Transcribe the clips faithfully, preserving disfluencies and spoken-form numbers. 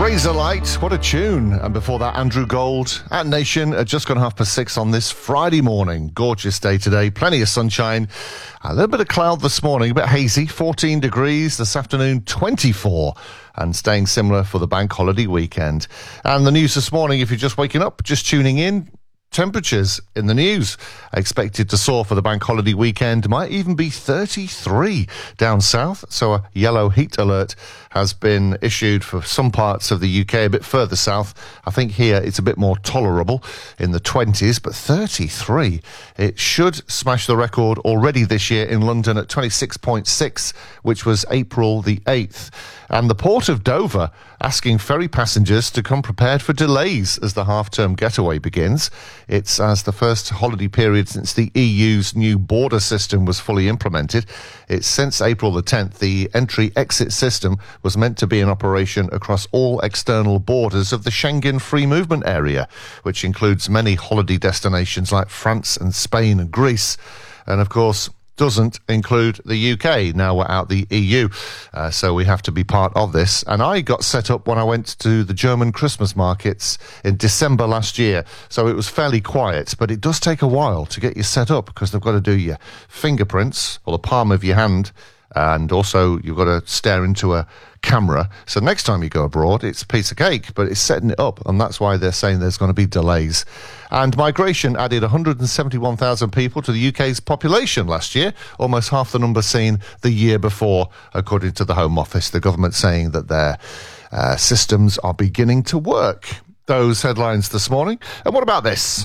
Razorlight, what a tune. And before that, Andrew Gold at Nation at just gone half past six on this Friday morning. Gorgeous day today, plenty of sunshine. A little bit of cloud this morning, a bit hazy, fourteen degrees. This afternoon, twenty-four. And staying similar for the bank holiday weekend. And the news this morning, if you're just waking up, just tuning in, temperatures in the news expected to soar for the bank holiday weekend, might even be thirty-three down south. So a yellow heat alert has been issued for some parts of the U K, a bit further south. I think here it's a bit more tolerable in the twenties, but thirty-three, it should smash the record already this year in London at twenty-six point six, which was April the eighth. And the Port of Dover asking ferry passengers to come prepared for delays as the half-term getaway begins. It's as the first holiday period since the E U's new border system was fully implemented. It's since April the tenth, the entry-exit system was meant to be in operation across all external borders of the Schengen free movement area, which includes many holiday destinations like France and Spain and Greece. And of course, doesn't include the U K. Now we're out the E U, uh, so we have to be part of this. And I got set up when I went to the German Christmas markets in December last year, so it was fairly quiet, but it does take a while to get you set up because they've got to do your fingerprints or the palm of your hand, and also you've got to stare into a camera. So next time you go abroad, it's a piece of cake, but it's setting it up, and that's why they're saying there's going to be delays. And migration added one hundred seventy-one thousand people to the U K's population last year, almost half the number seen the year before, according to the Home Office. The government saying that their uh, systems are beginning to work. Those headlines this morning. And what about this?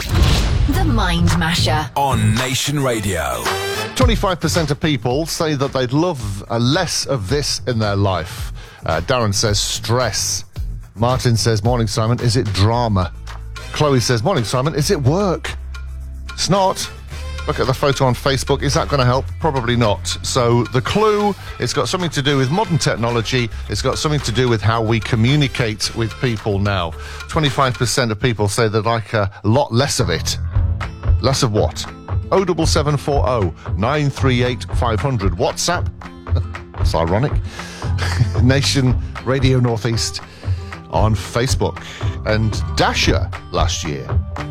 The Mind Masher on Nation Radio. twenty-five percent of people say that they'd love uh, less of this in their life. Uh, Darren says stress. Martin says, morning, Simon, is it drama? Chloe says, morning, Simon, is it work? It's not. Look at the photo on Facebook. Is that going to help? Probably not. So the clue, it's got something to do with modern technology. It's got something to do with how we communicate with people now. twenty-five percent of people say they'd like a lot less of it. Less of what? oh seven seven four oh nine three eight five hundred. WhatsApp. That's ironic. Nation Radio Northeast on Facebook. And Dasher last year